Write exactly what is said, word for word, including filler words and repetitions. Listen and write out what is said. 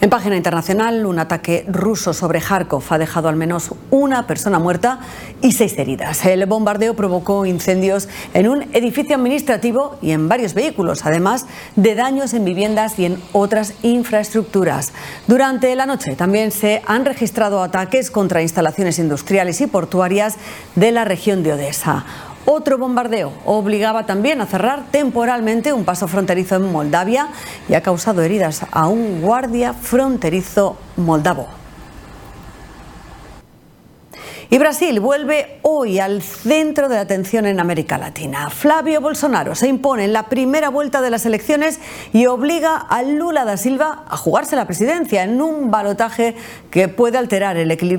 En página internacional, un ataque ruso sobre Kharkov ha dejado al menos una persona muerta y seis heridas. El bombardeo provocó incendios en un edificio administrativo y en varios vehículos, además de daños en viviendas y en otras infraestructuras. Durante la noche también se han registrado ataques contra instalaciones industriales y portuarias de la región de Odesa. Otro bombardeo obligaba también a cerrar temporalmente un paso fronterizo en Moldavia y ha causado heridas a un guardia fronterizo moldavo. Y Brasil vuelve hoy al centro de atención en América Latina. Flavio Bolsonaro se impone en la primera vuelta de las elecciones y obliga a Lula da Silva a jugarse la presidencia en un balotaje que puede alterar el equilibrio